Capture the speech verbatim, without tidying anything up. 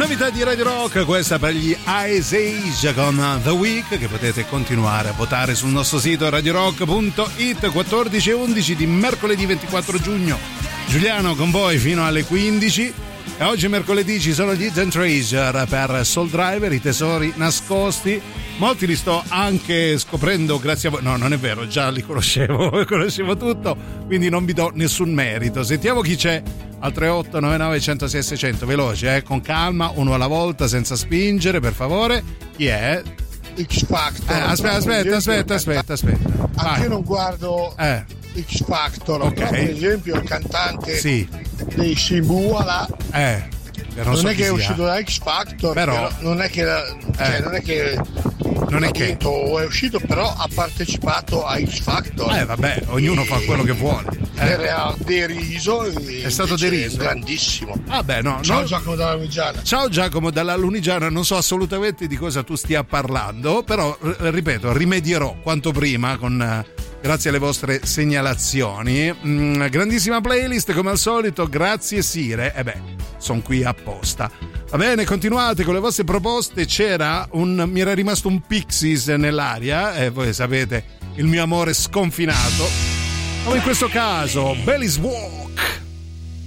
Novità di Radio Rock, questa per gli Ice Age con The Week, che potete continuare a votare sul nostro sito radio rock punto it. Quattordici e undici di mercoledì ventiquattro giugno. Giuliano con voi fino alle quindici. E oggi mercoledì ci sono gli Hidden Treasure per Soul Driver, i tesori nascosti. Molti li sto anche scoprendo grazie a voi. No, non è vero, già li conoscevo, conoscevo tutto, quindi non vi do nessun merito. Sentiamo chi c'è al tre otto nove nove uno zero sei seicento, veloce, eh, con calma, uno alla volta, senza spingere, per favore. Chi è? X Factor. Eh, aspetta, aspetta, aspetta, aspetta, aspetta. Anche io non guardo eh. X Factor, okay. Però, per esempio il cantante sì. dei Shibuya eh. Non, non so è che è uscito sia. da X Factor, però, però non è che cioè, eh. non è che non è che vinto, o è uscito, però ha partecipato a X Factor. Eh vabbè, ognuno e... fa quello che vuole. Eh. Era deriso, è stato deriso. Grandissimo. Vabbè, no, Ciao no. Giacomo dalla Lunigiana. Ciao Giacomo dalla Lunigiana, non so assolutamente di cosa tu stia parlando, però ripeto, rimedierò quanto prima con grazie alle vostre segnalazioni. Mm, grandissima playlist come al solito, grazie Sire. E eh beh, sono qui apposta. Va bene, continuate con le vostre proposte. C'era un mi era rimasto un Pixies nell'aria e voi sapete il mio amore sconfinato. Come in questo caso, Belly's War.